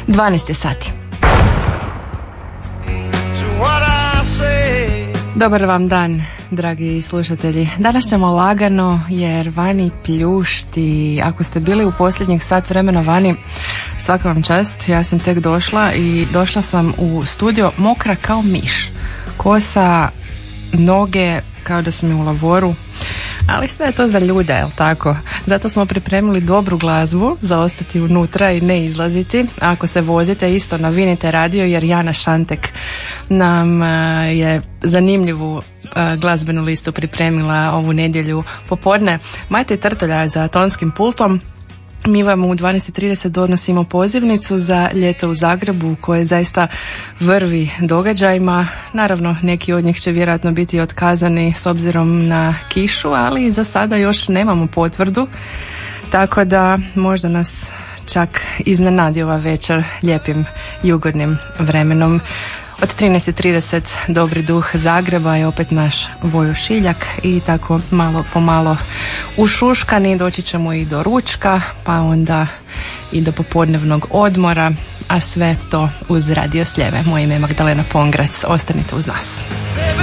12 sati. Dobar vam dan, dragi slušatelji. Danas ćemo lagano jer vani pljušti. Ako ste bili u posljednjih sat vremena vani, svaka vam čast. Ja sam tek došla i došla sam u studio mokra kao miš. Kosa, noge kao da sam u lavoru. Ali sve je to za ljude, jel tako? Zato smo pripremili dobru glazbu za ostati unutra i ne izlaziti. Ako se vozite, isto navinite radio jer Jana Šantek nam je zanimljivu glazbenu listu pripremila ovu nedjelju popodne. Majte Trtolja za tonskim pultom. Mi vam u 12.30 donosimo pozivnicu za ljeto u Zagrebu koje zaista vrvi događajima. Naravno, neki od njih će vjerojatno biti otkazani s obzirom na kišu, ali za sada još nemamo potvrdu. Tako da možda nas čak iznenadi ova večer lijepim jugodnim vremenom. Od 13.30 dobri duh Zagreba je opet naš Vojo Šiljak i tako malo po malo ušuškani doći ćemo i do ručka, pa onda i do popodnevnog odmora, a sve to uz Radio Sljeme. Moje ime je Magdalena Pongrac, ostanite uz nas.